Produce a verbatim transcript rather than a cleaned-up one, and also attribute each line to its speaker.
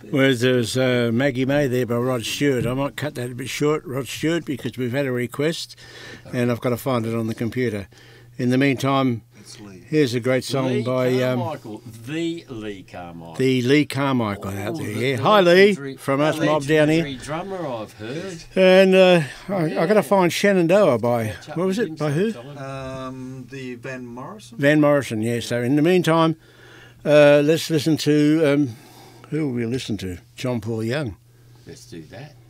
Speaker 1: Whereas there's uh, Maggie May there by Rod Stewart. I might cut that a bit short, Rod Stewart, because we've had a request and I've got to find it on the computer. In the meantime, here's a great song
Speaker 2: Lee
Speaker 1: by um,
Speaker 2: Carmichael, the Lee Carmichael.
Speaker 1: the Lee Carmichael out
Speaker 2: Oh,
Speaker 1: there.
Speaker 2: the-
Speaker 1: Yeah.
Speaker 2: the
Speaker 1: Hi Lee,
Speaker 2: legendary-
Speaker 1: from us
Speaker 2: the
Speaker 1: mob down here.
Speaker 2: legendary drummer, I've heard.
Speaker 1: And uh, I, I got to find Shenandoah by, what was it, by who?
Speaker 3: Um, the Van Morrison.
Speaker 1: Van Morrison, yeah. So in the meantime, uh, let's listen to, um, who will we listen to? John Paul Young.
Speaker 2: Let's do that.